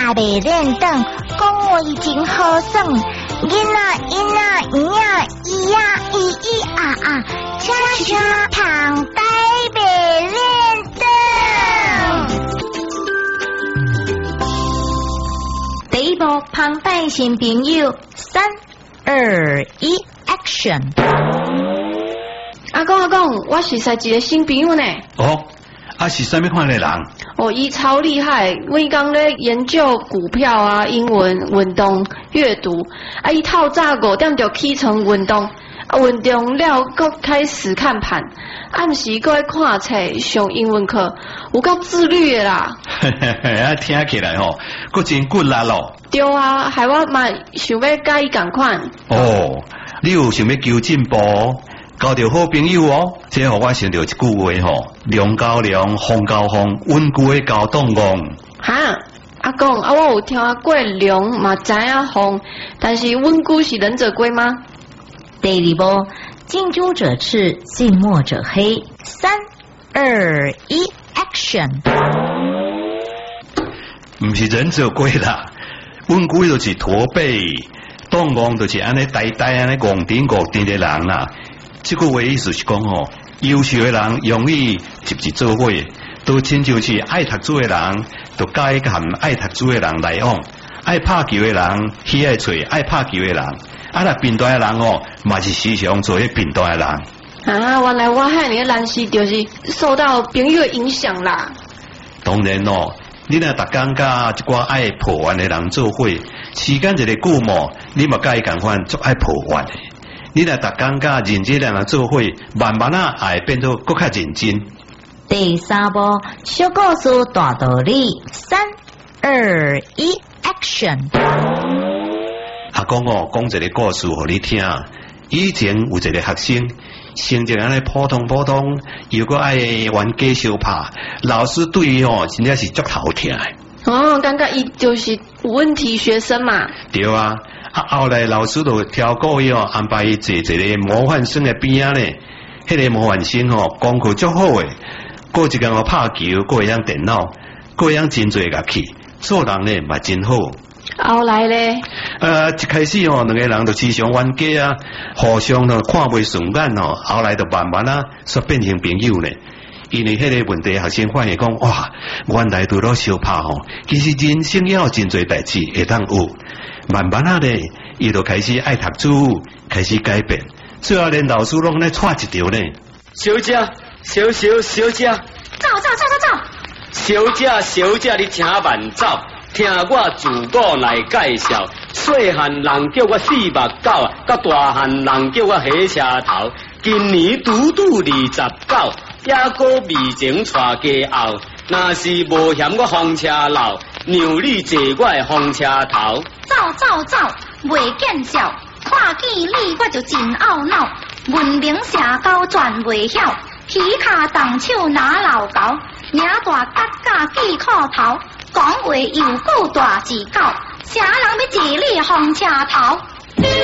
也未认等，讲话已经好耍。囡仔囡仔咿呀咿呀咿咿啊啊，车车旁白未认等。第一幕旁白新朋友，3、2、1 ，Action！ 阿公，我是识一个新朋友呢。 哦，是啥物款的人？ 哦，伊超厉害，每工咧研究股票啊、英文、运动、阅读。伊透早5点就起床运动，运动了搁开始看盘，暗时搁爱看册、上英文课，有够自律的啦。 听起来吼，佫真骨力咯。 对啊，害我嘛想要甲伊同款。 哦，你有想要求进步？交到好朋友哦，这互我想到一句话吼，量交量，风交风，稳固的交动工。 哈，阿公，我有听过量，嘛知影风，但是稳固是忍者龟吗？ 第二幕，近朱者赤，近墨者黑。3、2、1 ，Action！ 唔是忍者龟啦，稳固就是驼背，动工就是安尼呆呆安尼戆顶的人啦。这句话意思是讲吼，优秀的人容易集集做伙，都亲像是爱读书的人，就该和爱读书的人来往；爱拍球的人，喜爱找爱拍球的人；那平台的人哦，嘛是时常做迄平台的人。 啊，原来我遐尼难时就是受到朋友的影响啦。 当然哦，你若逐工甲一寡爱破案的人做伙，时间一个久末，你嘛甲伊共款做爱破案的。你若逐工甲认真的人做伙，慢慢也会变做更较认真。 第三幕，小故事大道理。3、2、1 ，Action！ 阿公哦，讲一个故事互你听。以前有一个学生，成绩安尼普通，又搁爱玩假相拍，老师对伊哦，真正是足头疼的。 哦，感觉伊就是有问题学生嘛。 对啊。后来老师就挑过伊哦，安排伊坐一个模范生的边仔呢。迄个模范生哦，功课足好诶，过一天哦拍球，过会用电脑，过会用真侪乐器，做人呢嘛真好。 后来咧， 一开始哦，两个人就时常冤家啊，互相呢看袂顺眼哦，后来就慢慢啊，煞变成朋友呢。因为迄个问题学生发现讲，哇，原来除了相拍吼，其实人生也有真侪代志会当有。慢慢啊咧，伊就开始爱读书，开始改变，最后连老师拢咧带一条呢。 小姐，小姐， 走！ 小姐，你听慢走，听我自我来介绍。细汉人叫我四目狗，甲大汉人叫我火车头。今年拄29，也搁未前带家后。若是无嫌我风车老，让你坐我的风车头。 走，袂见笑，看见你我就真懊恼。文明社交全袂晓，起骹动手拿老高，领大角甲记裤头，讲话又够大字狗，啥人要坐你风车头？